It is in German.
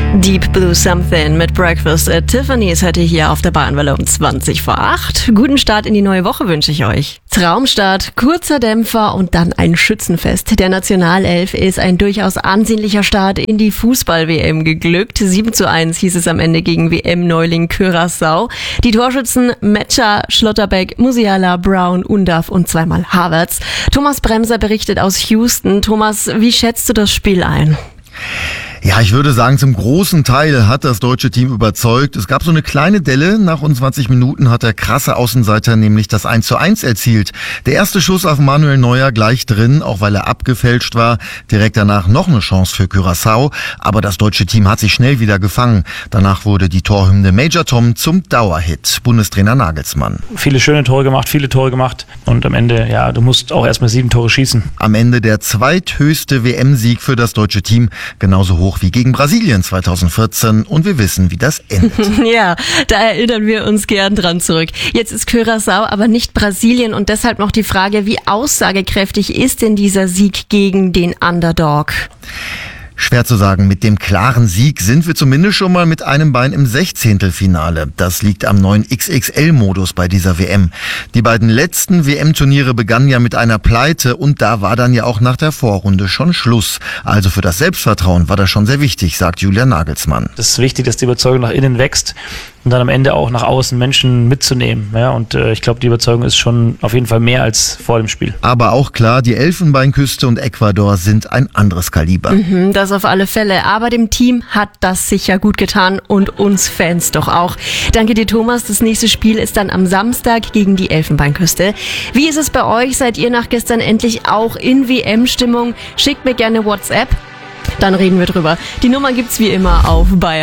Deep Blue Something mit Breakfast at Tiffany's heute hier auf der Bayernwelle um 20:08. Guten Start in die neue Woche wünsche ich euch. Traumstart, kurzer Dämpfer und dann ein Schützenfest. Der Nationalelf ist ein durchaus ansehnlicher Start in die Fußball-WM geglückt. 7:1 hieß es am Ende gegen WM-Neuling Curaçao. Die Torschützen Metscher, Schlotterbeck, Musiala, Brown, Undav und zweimal Havertz. Thomas Bremser berichtet aus Houston. Thomas, wie schätzt du das Spiel ein? Ja, ich würde sagen, zum großen Teil hat das deutsche Team überzeugt. Es gab so eine kleine Delle. Nach rund 20 Minuten hat der krasse Außenseiter nämlich das 1:1 erzielt. Der erste Schuss auf Manuel Neuer gleich drin, auch weil er abgefälscht war. Direkt danach noch eine Chance für Curaçao. Aber das deutsche Team hat sich schnell wieder gefangen. Danach wurde die Torhymne Major Tom zum Dauerhit. Bundestrainer Nagelsmann. Viele schöne Tore gemacht, viele Tore gemacht. Und am Ende, ja, du musst auch erstmal 7 Tore schießen. Am Ende der zweithöchste WM-Sieg für das deutsche Team. Genauso hoch wie gegen Brasilien 2014 und wir wissen, wie das endet. Ja, da erinnern wir uns gern dran zurück. Jetzt ist Curaçao aber nicht Brasilien und deshalb noch die Frage, wie aussagekräftig ist denn dieser Sieg gegen den Underdog? Schwer zu sagen. Mit dem klaren Sieg sind wir zumindest schon mal mit einem Bein im 16. Das liegt am neuen XXL-Modus bei dieser WM. Die beiden letzten WM-Turniere begannen ja mit einer Pleite und da war dann ja auch nach der Vorrunde schon Schluss. Also für das Selbstvertrauen war das schon sehr wichtig, sagt Julian Nagelsmann. Es ist wichtig, dass die Überzeugung nach innen wächst und dann am Ende auch nach außen Menschen mitzunehmen. Ja, und ich glaube, die Überzeugung ist schon auf jeden Fall mehr als vor dem Spiel. Aber auch klar, die Elfenbeinküste und Ecuador sind ein anderes Kaliber. Das auf alle Fälle. Aber dem Team hat das sicher gut getan und uns Fans doch auch. Danke dir, Thomas. Das nächste Spiel ist dann am Samstag gegen die Elfenbeinküste. Wie ist es bei euch? Seid ihr nach gestern endlich auch in WM-Stimmung? Schickt mir gerne WhatsApp. Dann reden wir drüber. Die Nummer gibt's wie immer auf Bayern.